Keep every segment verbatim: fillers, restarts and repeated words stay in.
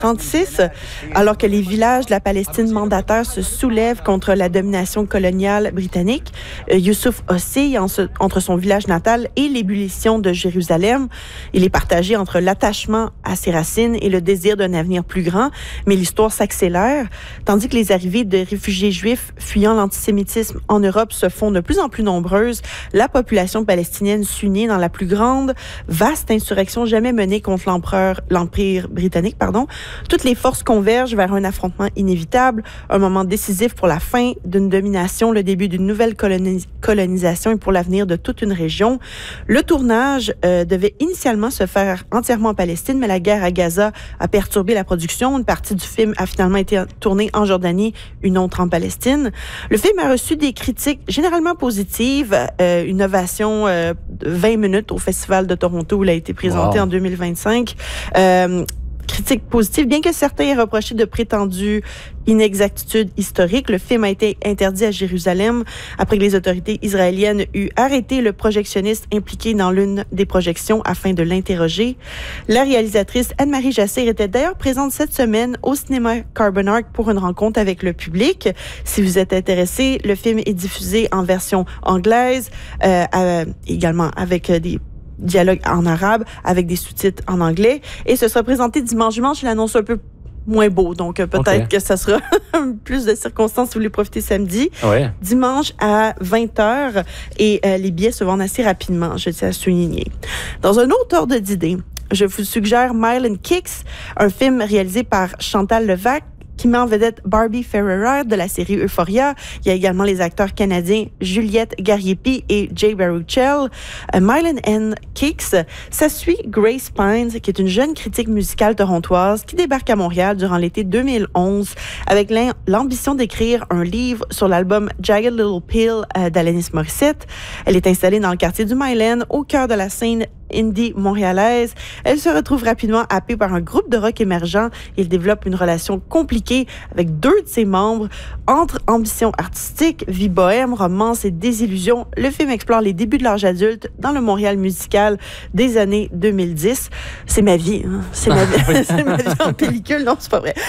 trente-six, alors que les villages de la Palestine mandataire se soulèvent contre la domination coloniale britannique. Euh, Youssouf oscille en ce, entre son village natal et l'ébullition de Jérusalem. Il est partagé entre l'attachement à ses racines et le désir d'un avenir plus grand, mais l'histoire s'accélère, tandis que les arrivées de réfugiés juifs fuyant l'antisémitisme en Europe se font de plus en plus nombreuses. La population palestinienne s'unit dans la plus grande, vaste insurrection jamais menée contre l'empereur, l'Empire britannique, pardon. Toutes les forces convergent vers un affrontement inévitable, un moment décisif pour la fin d'une domination, le début d'une nouvelle colonis- colonisation et pour l'avenir de toute une région. Le tournage euh, devait initialement se faire entièrement en Palestine, mais la guerre à Gaza a perturbé la production. Une partie du film a finalement été tournée en Jordanie, une autre en Palestine. Le film a reçu des critiques généralement positives, euh, une ovation euh, de vingt minutes au Festival de Toronto où il a été présenté wow. en deux mille vingt-cinq. Euh, Critique positive, bien que certains aient reproché de prétendues inexactitudes historiques. Le film a été interdit à Jérusalem après que les autorités israéliennes eurent arrêté le projectionniste impliqué dans l'une des projections afin de l'interroger. La réalisatrice Anne-Marie Jassir était d'ailleurs présente cette semaine au cinéma Carbon Arc pour une rencontre avec le public. Si vous êtes intéressé, le film est diffusé en version anglaise, euh, euh, également avec des dialogue en arabe avec des sous-titres en anglais. Et ce sera présenté dimanche. Dimanche, je l'annonce un peu moins beau. Donc, peut-être okay. que ça sera plus de circonstances si vous voulez profiter samedi. Ouais. Dimanche à vingt heures. Et euh, les billets se vendent assez rapidement, je tiens à souligner. Dans un autre ordre d'idée, je vous suggère Mile and Kicks, un film réalisé par Chantal Levac, qui met en vedette Barbie Ferreira de la série Euphoria. Il y a également les acteurs canadiens Juliette Gariepi et Jay Baruchel. Uh, Mile and Kicks, ça suit Grace Pines, qui est une jeune critique musicale torontoise qui débarque à Montréal durant l'été deux mille onze avec l'ambition d'écrire un livre sur l'album Jagged Little Pill uh, d'Alanis Morissette. Elle est installée dans le quartier du Mile End, au cœur de la scène indie montréalaise. Elle se retrouve rapidement happée par un groupe de rock émergent. Il développe une relation compliquée avec deux de ses membres. Entre ambition artistique, vie bohème, romance et désillusion, le film explore les débuts de l'âge adulte dans le Montréal musical des années deux mille dix. C'est ma vie, hein? C'est ma vie, c'est ma vie en pellicule. Non, c'est pas vrai.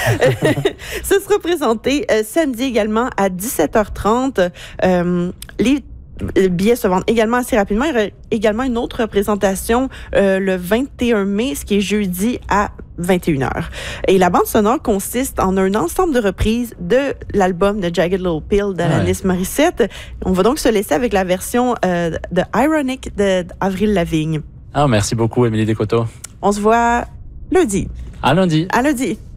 Ce sera présenté euh, samedi également à dix-sept heures trente. Euh, les Les billets se vendent également assez rapidement. Il y aura également une autre présentation euh, le vingt et un mai, ce qui est jeudi à vingt et une heures. Et la bande sonore consiste en un ensemble de reprises de l'album de Jagged Little Pill d'Alanis ouais. Morissette. On va donc se laisser avec la version euh, de Ironic d'Avril Lavigne. Ah, merci beaucoup, Émilie Descoteaux. On se voit lundi. À lundi. À lundi.